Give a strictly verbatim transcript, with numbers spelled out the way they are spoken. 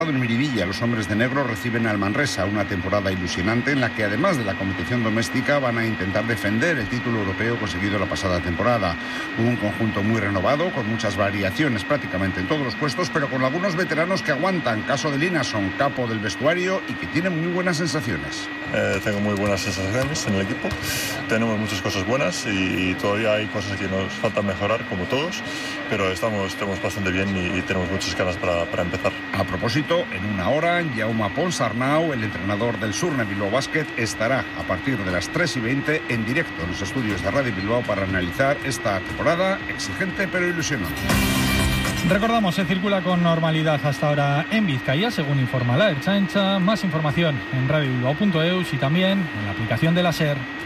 En Miribilla, los hombres de negro reciben al Manresa, una temporada ilusionante en la que, además de la competición doméstica, van a intentar defender el título europeo conseguido la pasada temporada. Un conjunto muy renovado, con muchas variaciones prácticamente en todos los puestos, pero con algunos veteranos que aguantan. Caso de Linason, capo del vestuario, y que tiene muy buenas sensaciones. Eh, tengo muy buenas sensaciones en el equipo. Tenemos muchas cosas buenas y todavía hay cosas que nos faltan mejorar, como todos, pero estamos, estamos bastante bien y, y tenemos muchas ganas para, para empezar. A propósito, en una hora, Jaume Ponsarnau, el entrenador del Surne Bilbao Basket, estará a partir de las tres y veinte en directo en los estudios de Radio Bilbao para analizar esta temporada exigente pero ilusionante. Recordamos, se circula con normalidad hasta ahora en Vizcaya, según informa la Ertzaintza. Más información en radio bilbao punto eus y también en la aplicación de la SER.